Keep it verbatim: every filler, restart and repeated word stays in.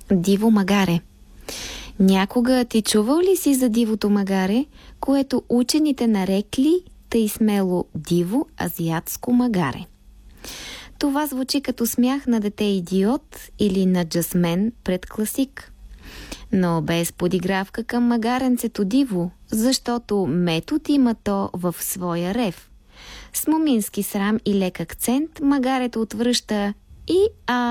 Диво магаре. Някога ти чувал ли си за дивото магаре, което учените нарекли тъй смело диво азиатско магаре? Това звучи като смях на дете идиот или на джасмен пред класик. Но без подигравка към магаренцето диво, защото метод има то в своя рев. С момински срам и лек акцент магарето отвръща и а